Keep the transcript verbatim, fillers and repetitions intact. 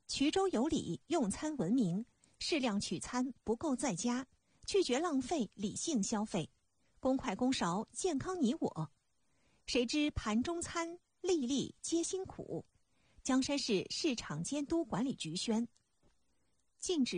衢州有礼，用餐文明，适量取餐，不够再加，拒绝浪费，理性消费，公筷公勺，健康你我。谁知盘中餐，粒粒皆辛苦。江山市市场监督管理局宣，禁止